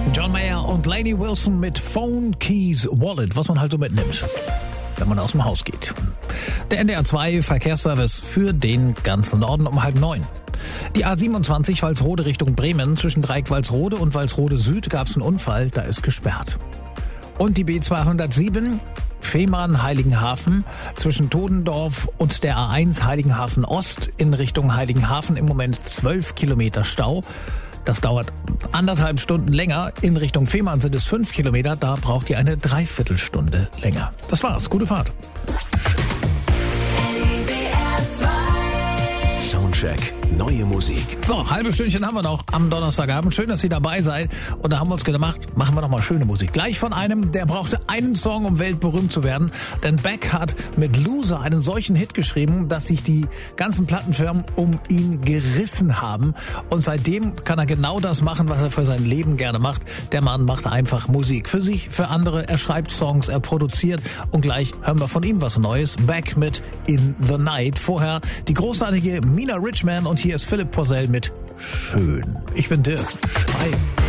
John Mayer und Lainey Wilson mit Phone, Keys, Wallet, was man halt so mitnimmt, wenn man aus dem Haus geht. Der NDR 2 Verkehrsservice für den ganzen Norden um 8:30. Die A27 Walsrode Richtung Bremen zwischen Dreieck Walsrode und Walsrode Süd gab es einen Unfall, da ist gesperrt. Und die B207 Fehmarn-Heiligenhafen zwischen Todendorf und der A1 Heiligenhafen Ost in Richtung Heiligenhafen im Moment 12 Kilometer Stau. Das dauert 1,5 Stunden länger. In Richtung Fehmarn sind es 5 Kilometer. Da braucht ihr eine Dreiviertelstunde länger. Das war's. Gute Fahrt. Soundcheck. Neue Musik. So, halbe Stündchen haben wir noch am Donnerstagabend. Schön, dass ihr dabei seid. Und da haben wir uns gedacht, machen wir noch mal schöne Musik. Gleich von einem, der brauchte einen Song, um weltberühmt zu werden. Denn Beck hat mit Loser einen solchen Hit geschrieben, dass sich die ganzen Plattenfirmen um ihn gerissen haben. Und seitdem kann er genau das machen, was er für sein Leben gerne macht. Der Mann macht einfach Musik. Für sich, für andere. Er schreibt Songs, er produziert. Und gleich hören wir von ihm was Neues. Beck mit In the Night. Vorher die großartige Mina Richman und hier ist Philipp Porzell mit Schön. Ich bin Dirk. Schweigen.